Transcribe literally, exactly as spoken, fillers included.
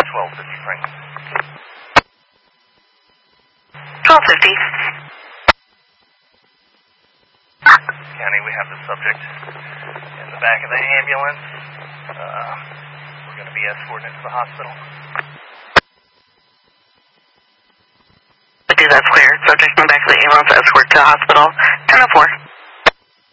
twelve fifty-three. twelve fifty. County, we have the subject in the back of the ambulance. Uh, we're going to be escorted into the hospital. Do that clear. Subject in the back of the ambulance, escort to the hospital. ten oh four.